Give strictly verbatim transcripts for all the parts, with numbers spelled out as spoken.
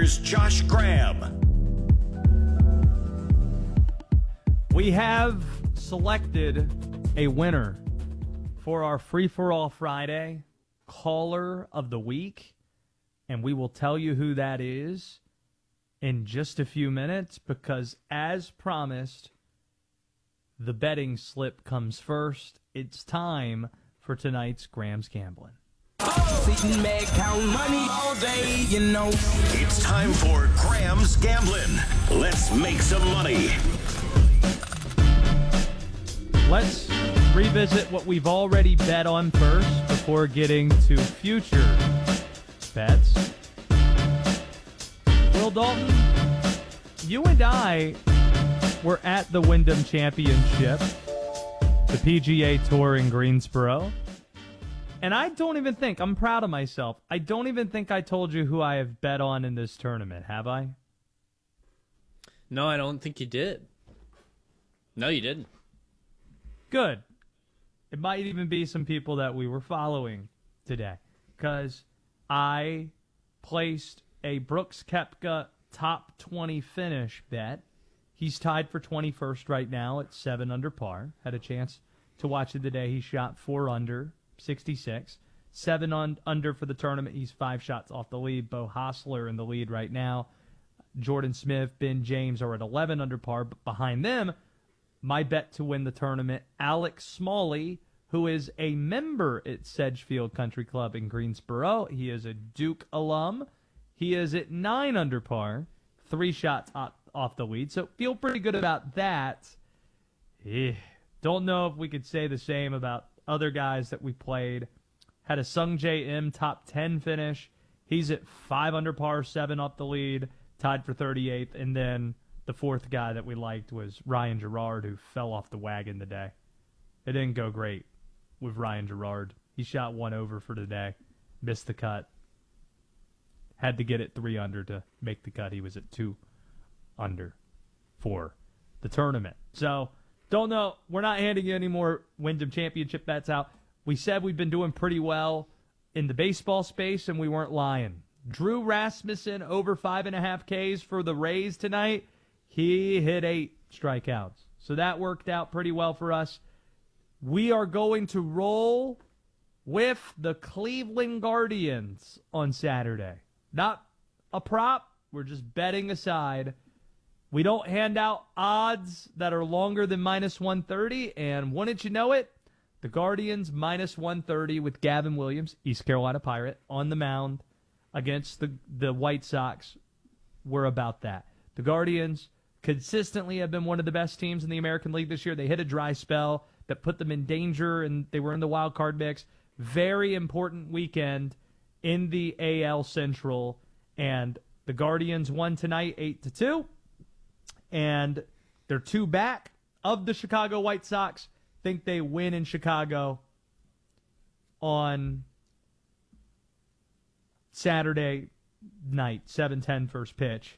Here's Josh Graham. We have selected a winner for our Free-for-All Friday Caller of the Week, and we will tell you who that is in just a few minutes because, as promised, the betting slip comes first. It's time for tonight's Graham's Gambling. Sitting back, count money all day, you know. It's time for Graham's Gambling. Let's make some money. Let's revisit what we've already bet on first before getting to future bets. Will Dalton, you and I were at the Wyndham Championship, the P G A Tour in Greensboro. And I don't even think, I'm proud of myself, I don't even think I told you who I have bet on in this tournament, have I? No, I don't think you did. No, you didn't. Good. It might even be some people that we were following today. Because I placed a Brooks Koepka top twenty finish bet. He's tied for twenty-first right now at seven under par. Had a chance to watch it today. He shot four under. sixty-six. Seven on, under for the tournament. He's five shots off the lead. Beau Hossler in the lead right now. Jordan Smith, Ben James are at eleven under par. But behind them, my bet to win the tournament, Alex Smalley, who is a member at Sedgefield Country Club in Greensboro. He is a Duke alum. He is at nine under par. Three shots off the lead. So feel pretty good about that. Eh, don't know if we could say the same about other guys that we played. Had a Sung J M top ten finish. He's at five under par, seven off the lead, tied for thirty-eighth. And then the fourth guy that we liked was Ryan Gerard, who fell off the wagon today. It didn't go great with Ryan Gerard. He shot one over for today, missed the cut. Had to get it three under to make the cut. He was at two under for the tournament. So, don't know. We're not handing you any more Wyndham Championship bets out. We said we've been doing pretty well in the baseball space, and we weren't lying. Drew Rasmussen over five and a half Ks for the Rays tonight. He hit eight strikeouts. So that worked out pretty well for us. We are going to roll with the Cleveland Guardians on Saturday. Not a prop. We're just betting aside. We don't hand out odds that are longer than minus one thirty, and wouldn't you know it, the Guardians minus one thirty with Gavin Williams, East Carolina Pirate, on the mound against the, the White Sox. We're about that. The Guardians consistently have been one of the best teams in the American League this year. They hit a dry spell that put them in danger, and they were in the wild card mix. Very important weekend in the A L Central, and the Guardians won tonight eight to two. And they're two back of the Chicago White Sox. Think they win in Chicago on Saturday night, seven ten first pitch.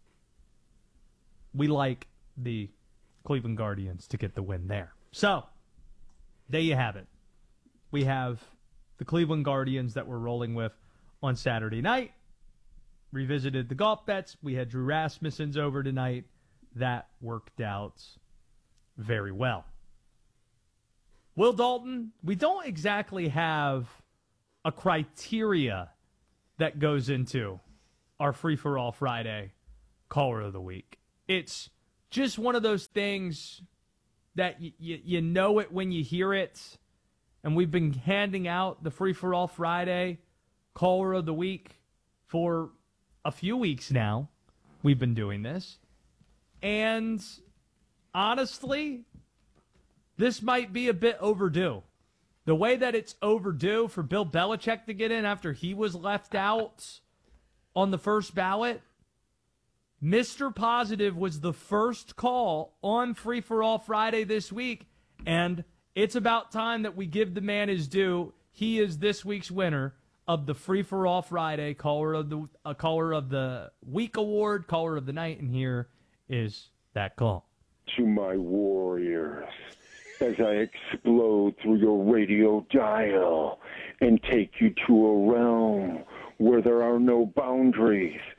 We like the Cleveland Guardians to get the win there. So, there you have it. We have the Cleveland Guardians that we're rolling with on Saturday night. Revisited the golf bets. We had Drew Rasmussen's over tonight. That worked out very well. Will Dalton, we don't exactly have a criteria that goes into our Free-for-All Friday Caller of the Week. It's just one of those things that y- y- you know it when you hear it. And we've been handing out the Free-for-All Friday Caller of the Week for a few weeks now. We've been doing this. And honestly, this might be a bit overdue. The way that it's overdue for Bill Belichick to get in after he was left out on the first ballot, Mister Positive was the first call on Free-for-All Friday this week, and it's about time that we give the man his due. He is this week's winner of the Free-for-All Friday Caller of the uh, Caller of the Week Award, Caller of the Night, and here is that call. To my warriors, as I explode through your radio dial and take you to a realm where there are no boundaries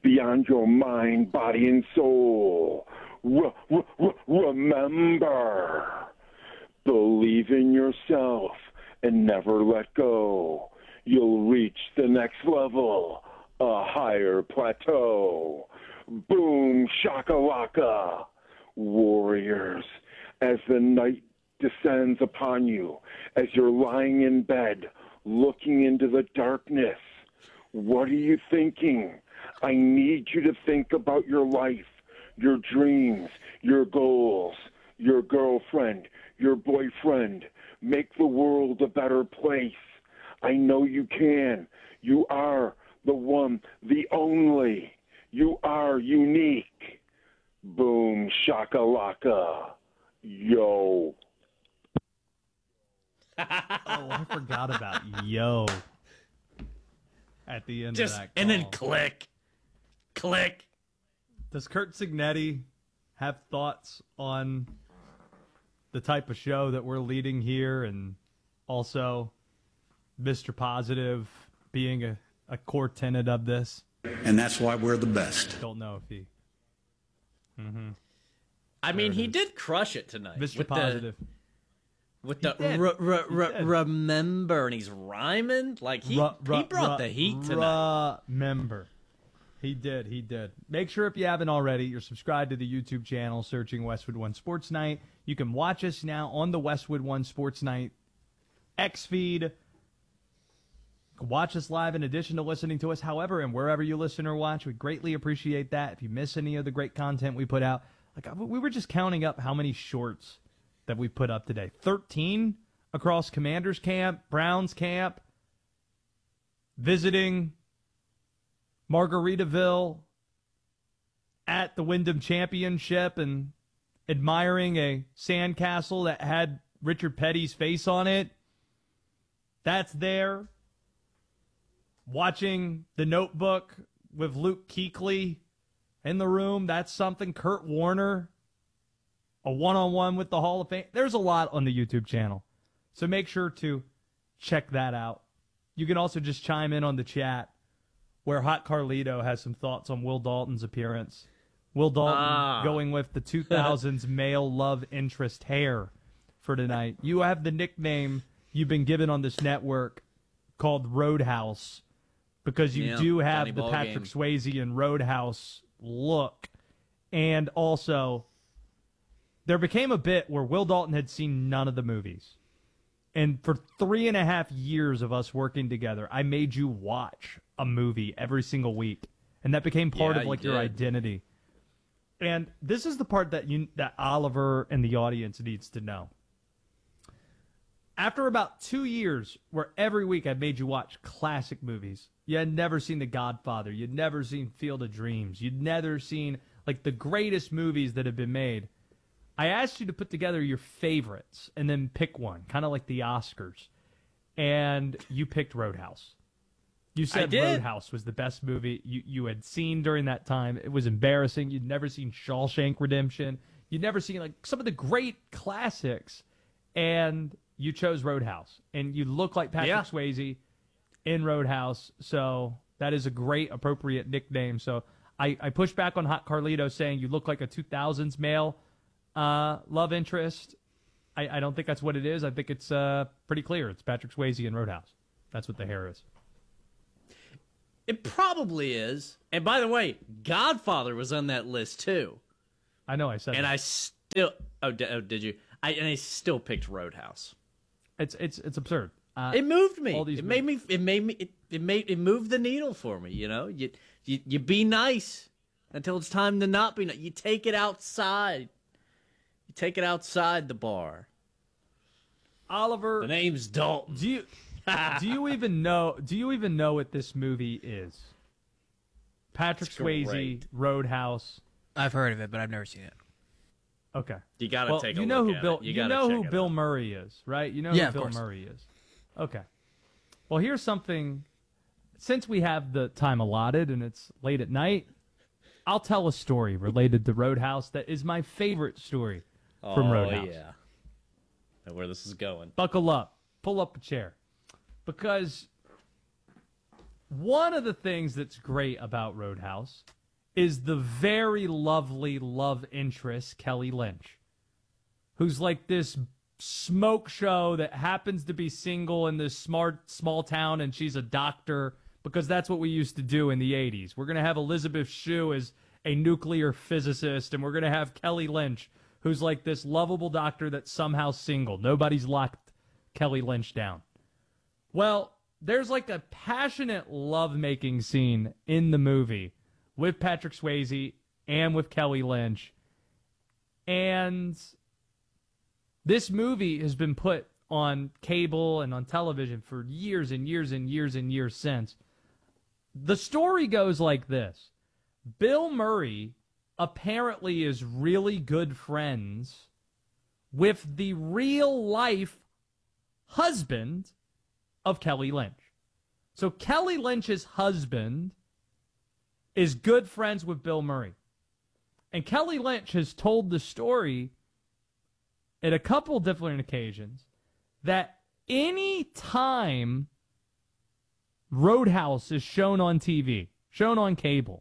beyond your mind, body, and soul. R- r- r- remember, believe in yourself and never let go. You'll reach the next level, a higher plateau. Boom, shakalaka, warriors, as the night descends upon you, as you're lying in bed, looking into the darkness. What are you thinking? I need you to think about your life, your dreams, your goals, your girlfriend, your boyfriend. Make the world a better place. I know you can. You are the one, the only. You are unique. Boom, shakalaka. Yo. Oh, I forgot about yo at the end Just of that call. and then click, click. Does Kurt Signetti have thoughts on the type of show that we're leading here, and also Mister Positive being a, a core tenet of this? And that's why we're the best. Don't know if he. Mm-hmm. I mean, he did crush it tonight. Mister with Positive. The, with the did. r- r- r- did. remember, and he's rhyming like he Ru- ru- he brought ru- the heat tonight. Remember. He did, he did. Make sure if you haven't already, you're subscribed to the YouTube channel, searching Westwood One Sports Night. You can watch us now on the Westwood One Sports Night X feed. You can watch us live in addition to listening to us, however, and wherever you listen or watch. We greatly appreciate that. If you miss any of the great content we put out, like we were just counting up how many shorts that we put up today. thirteen across Commanders Camp, Browns Camp, visiting Margaritaville, at the Wyndham Championship, and admiring a sandcastle that had Richard Petty's face on it. That's there. Watching The Notebook with Luke Kuechly in the room. That's something. Kurt Warner, a one-on-one with the Hall of Fame. There's a lot on the YouTube channel, so make sure to check that out. You can also just chime in on the chat, where Hot Carlito has some thoughts on Will Dalton's appearance. Will Dalton Ah. going with the two thousands male love interest hair for tonight. You have the nickname you've been given on this network called Roadhouse because you Yeah, do have Johnny the Ball Patrick game. Swayze and Roadhouse look. And also, there became a bit where Will Dalton had seen none of the movies. And for three and a half years of us working together, I made you watch a movie every single week. And that became part Yeah, of you like your did. identity. And this is the part that you that Oliver and the audience needs to know. After about two years, where every week I made you watch classic movies, you had never seen The Godfather, you'd never seen Field of Dreams, you'd never seen like the greatest movies that have been made. I asked you to put together your favorites and then pick one, kind of like the Oscars. And you picked Roadhouse. You said did. Roadhouse was the best movie you, you had seen during that time. It was embarrassing. You'd never seen Shawshank Redemption. You'd never seen like some of the great classics. And you chose Roadhouse. And you look like Patrick Yeah. Swayze in Roadhouse. So that is a great, appropriate nickname. So I, I pushed back on Hot Carlito saying you look like a two thousands male uh, love interest. I, I don't think that's what it is. I think it's uh, pretty clear. It's Patrick Swayze in Roadhouse. That's what the hair is. It probably is. And by the way, Godfather was on that list too. I know I said And that. I still oh, di- oh did you? I and I still picked Roadhouse. It's it's it's absurd. Uh, It moved me. all these It made me. It made me. It, it made it moved the needle for me. You know, you you you be nice until it's time to not be nice. You take it outside. You take it outside the bar. Oliver, The name's Dalton. do you do you even know do you even know what this movie is? Patrick It's Swayze, great. Roadhouse. I've heard of it, but I've never seen it. Okay. You gotta Well, take a you know look who at Bill it. You, you gotta know check who it Bill out. Murray is, right? You know Yeah, who of Bill course. Murray is. Okay. Well, here's something. Since we have the time allotted and it's late at night, I'll tell a story related to Roadhouse that is my favorite story from oh, Roadhouse. yeah. Know where this is going. Buckle up. Pull up a chair. Because one of the things that's great about Roadhouse is the very lovely love interest, Kelly Lynch, who's like this smoke show that happens to be single in this smart small town, and she's a doctor because that's what we used to do in the eighties. We're going to have Elizabeth Shue as a nuclear physicist, and we're going to have Kelly Lynch, who's like this lovable doctor that's somehow single. Nobody's locked Kelly Lynch down. Well, there's like a passionate lovemaking scene in the movie with Patrick Swayze and with Kelly Lynch. And this movie has been put on cable and on television for years and years and years and years since. The story goes like this. Bill Murray apparently is really good friends with the real-life husband of Kelly Lynch. So Kelly Lynch's husband is good friends with Bill Murray. And Kelly Lynch has told the story at a couple different occasions that any time Roadhouse is shown on T V, shown on cable,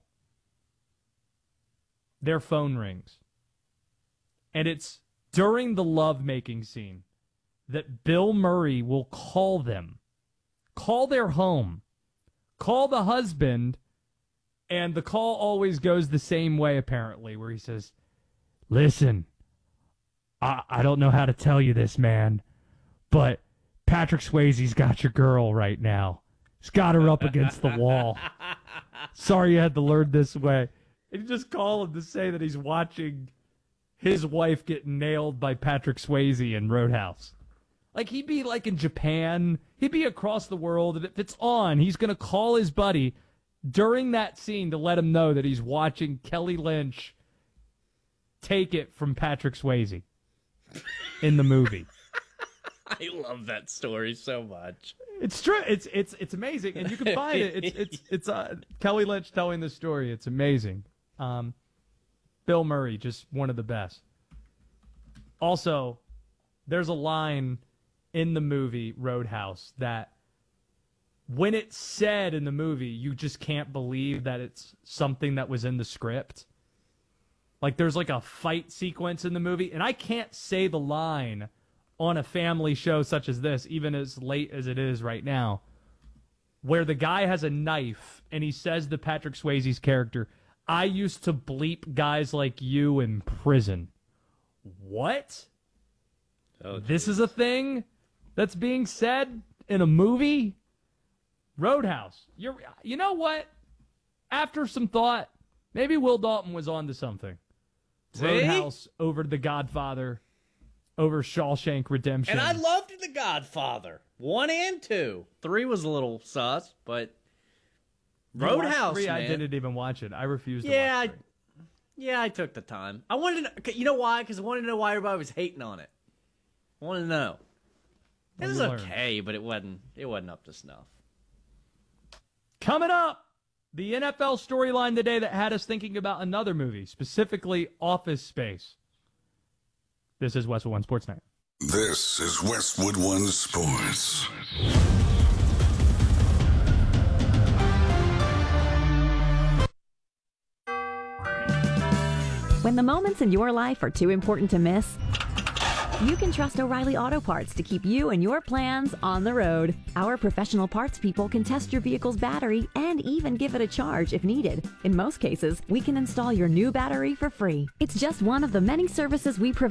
their phone rings. And it's during the lovemaking scene that Bill Murray will call them, call their home, call the husband, and the call always goes the same way, apparently, where he says, listen, I, I don't know how to tell you this, man, but Patrick Swayze's got your girl right now. He's got her up against the wall. Sorry you had to learn this way. And you just call him to say that he's watching his wife get nailed by Patrick Swayze in Roadhouse. Like, he'd be, like, in Japan. He'd be across the world. And if it's on, he's going to call his buddy during that scene to let him know that he's watching Kelly Lynch take it from Patrick Swayze in the movie. I love that story so much. It's true. It's it's it's amazing, and you can find it. It's it's it's uh, Kelly Lynch telling the story. It's amazing. Um, Bill Murray, just one of the best. Also, there's a line in the movie Roadhouse that, when it's said in the movie, you just can't believe that it's something that was in the script. Like, there's like a fight sequence in the movie, and I can't say the line on a family show such as this, even as late as it is right now, where the guy has a knife and he says to Patrick Swayze's character, I used to bleep guys like you in prison. What? Oh, this is a thing that's being said in a movie? Roadhouse. You're, you know what? After some thought, maybe Will Dalton was onto something. See? Roadhouse over The Godfather, over Shawshank Redemption. And I loved The Godfather. One and two. Three was a little sus, but You watched Roadhouse, three, man. I didn't even watch it. I refused to Yeah, watch I, it. yeah, I took the time. I wanted to know, 'cause you know why? Because I wanted to know why everybody was hating on it. I wanted to know. It Well, was you learned. okay, but it wasn't. It wasn't up to snuff. Coming up, the N F L storyline today that had us thinking about another movie, specifically Office Space. This is Westwood One Sports Night. This is Westwood One Sports. When the moments in your life are too important to miss, you can trust O'Reilly Auto Parts to keep you and your plans on the road. Our professional parts people can test your vehicle's battery and even give it a charge if needed. In most cases, we can install your new battery for free. It's just one of the many services we provide.